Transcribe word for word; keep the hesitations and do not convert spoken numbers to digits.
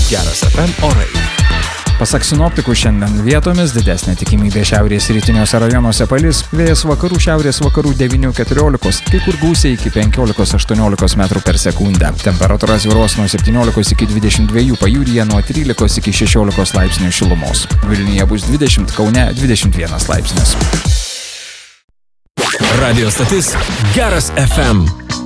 Geras F M orai. Pasak sinoptikų, šiandien vietomis didesnė tikimybė šiaurės rytiniuose rajonuose palis, vėjas vakarų šiaurės vakarų devynių keturiolikos, kai kur gūsiai iki penkiolikos aštuoniolikos metrų per sekundę. Temperatūra svyruos nuo septyniolikos iki dvidešimt dviejų, pajūryje nuo trylikos iki šešiolikos laipsnių šilumos. Vilniuje bus dvidešimt, Kaune dvidešimt vienas laipsnis. Radio stotis Geras F M.